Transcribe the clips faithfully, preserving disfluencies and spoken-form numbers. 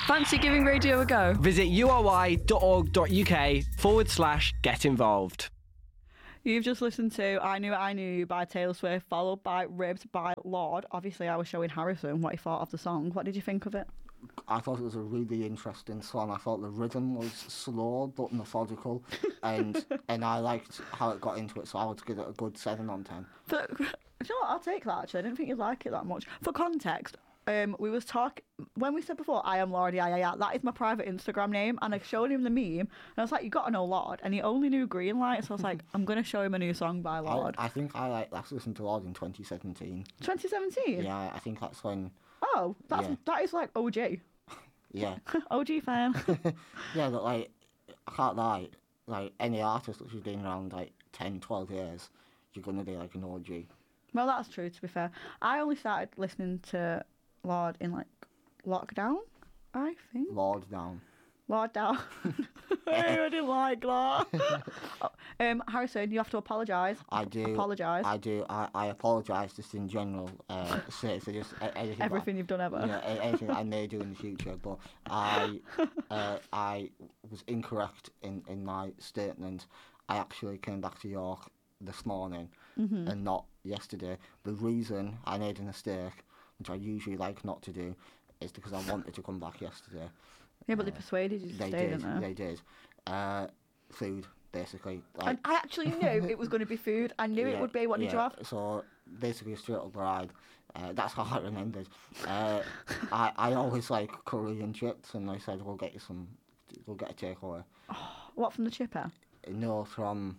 Fancy giving radio a go? Visit ury.org.uk forward slash get involved. You've just listened to I Knew It, I Knew You by Taylor Swift, followed by Ribbed by Lorde. Obviously, I was showing Harrison what he thought of the song. What did you think of it? I thought it was a really interesting song. I thought the rhythm was slow but methodical, and and I liked how it got into it, so I would give it a good seven on ten. For, do you know what? I'll take that, actually. I didn't think you'd like it that much. For context, um, we was talking, when we said before, I am Lorde, yeah, yeah, yeah, that is my private Instagram name, and I showed him the meme, and I was like, you got to know Lorde, and he only knew Greenlight, so I was like, I'm going to show him a new song by Lorde. I, I think I like last listened to Lorde in twenty seventeen. twenty seventeen? Yeah, I think that's when... Oh, that's Yeah. that is like O G. Yeah. O G fan. Yeah, but like, I can't lie, like, any artist that's been around like ten, twelve years, you're going to be like an O G. Well, that's true, to be fair. I only started listening to Lorde in, like, lockdown, I think. Lorde down. Lorde down. I didn't like that. Oh, um, Harrison, you have to apologise. I do. Apologise. I do. I, I apologise just in general. Uh, so, so just uh, anything. Everything you've done ever. Yeah, a- anything I may do in the future. But I, uh, I was incorrect in, in my statement. I actually came back to York this morning Mm-hmm. and not yesterday. The reason I made a mistake, which I usually like not to do, is because I wanted to come back yesterday. Yeah, but they persuaded you to They stay, did. didn't they? They did. Uh, food, basically. Like, And I actually knew it was going to be food. I knew it Yeah, would be. What did you yeah, have? So basically, a straight up bride. Uh, that's how I remembered. Uh, I I always like curry and chips, and I said we'll get you some. We'll get a takeaway. What, from the chipper? No, from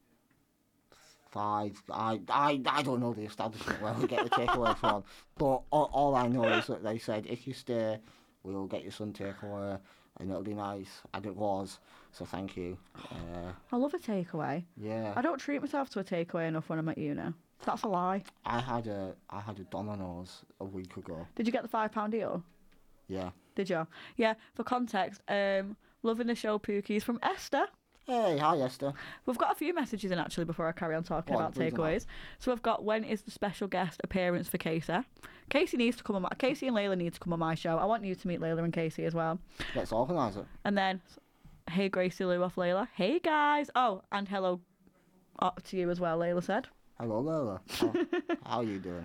five. I I I don't know the establishment where we get the takeaway from, but all, all I know is that they said if you stay, we'll get you some takeaway, and it'll be nice, and it was. So thank you. Uh, I love a takeaway. yeah. I don't treat myself to a takeaway enough when I'm at uni. That's a lie. I had a I had a Domino's a week ago. Did you get the five pound deal? Yeah. Did you? Yeah. For context, um, loving the show Pookies from Esther. Hey, hi Esther. We've got a few messages in actually before I carry on talking Go on, about read them out. takeaways. So we've got, when is the special guest appearance for Casey? Casey needs to come on my, Casey and Layla need to come on my show. I want you to meet Layla and Casey as well. Let's organise it. And then, hey Gracie Lou off Layla. Hey guys. Oh, and hello uh, to you as well, Layla said. Hello Lola. How, how are you doing?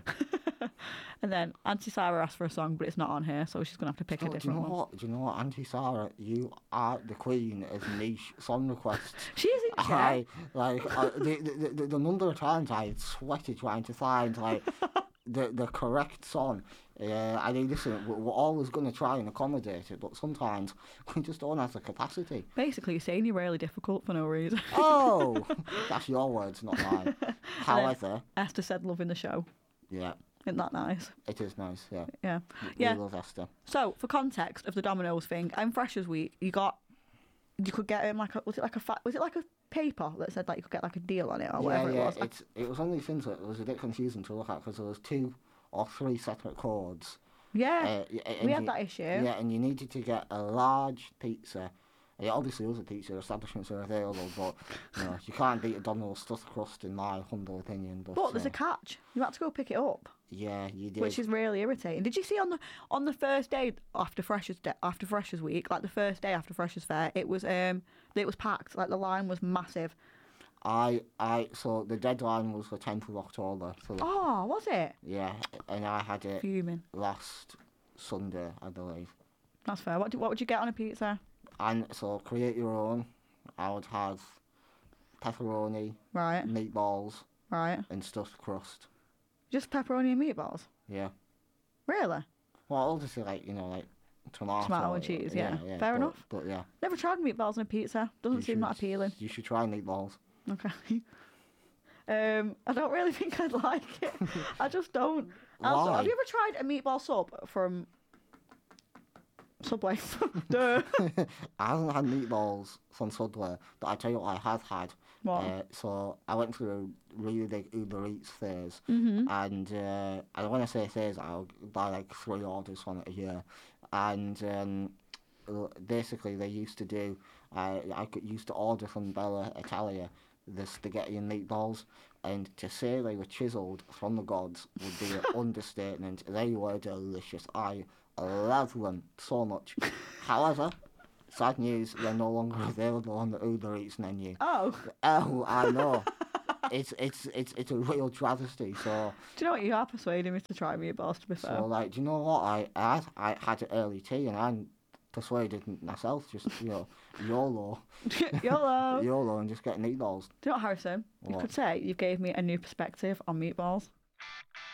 And then Auntie Sarah asked for a song, but it's not on here, so she's going to have to pick Do, a do you different know one. what? Do you know what, Auntie Sarah? You are the queen of niche song requests. She isn't she? I like uh, the, the, the the number of times I had sweated trying to find like the the correct song. Uh, I mean, listen, we're, we're always going to try and accommodate it, but sometimes we just don't have the capacity. Basically, you're saying you're really difficult for no reason. Oh, that's your words, not mine. However, Esther said loving the show. yeah, Isn't that nice? it is nice. Yeah, Yeah. we Yeah. love Esther. So, for context of the Domino's thing, I'm Freshers Week. You got, you could get um, like a, was it like a fa- was it like a paper that said like you could get like a deal on it or Yeah, whatever yeah. it was? It's it was only things that was a bit confusing to look at because there was two or three separate codes. yeah, Uh, y- and we had you- that issue. Yeah, and you needed to get a large pizza. It obviously other pizza establishments are available, but you know you can't beat a Domino's stuffed crust in my humble opinion. But, But there's uh, a catch. You had to go pick it up, yeah, you did. which is really irritating. Did you see on the on the first day after Freshers Day, after Freshers Week, like the first day after Freshers Fair, it was um it was packed. Like the line was massive. I I so the deadline was the tenth of October. For the, Oh, was it? Yeah, and I had it Fuming. last Sunday, I believe. That's fair. What do, what would you get on a pizza? And so create your own. I would have pepperoni, Right, meatballs, right. and stuffed crust. Just pepperoni and meatballs. Yeah. Really? Well, obviously, like you know, like tomato, Tomato and cheese, yeah. Fair but, enough. But yeah, Never tried meatballs on a pizza. Doesn't you seem that should- appealing. You should try meatballs. Okay. Um, I don't really think I'd like it. I just don't. Also, Why? have you ever tried a meatball sub from Subway? Duh. I haven't had meatballs from Subway, but I tell you what I have had. What? Uh, so I went through a really big Uber Eats phase, Mm-hmm. and uh, and when I say phase, I'll buy like three orders from it a year, and um, l- basically they used to do. I I could used to order from Bella Italia the spaghetti and meatballs, and to say they were chiselled from the gods would be an understatement. They were delicious. I love them so much. However, sad news, they're no longer available on the Uber Eats menu. Oh. Oh, I know. It's it's it's it's a real travesty. So Do you know what? You are persuading me to try meatballs, to be fair. so like, do you know what? I I I had an early tea and I persuaded myself just you know YOLO YOLO. YOLO and just get meatballs. Do you know what, Harrison? You What? could say you gave me a new perspective on meatballs.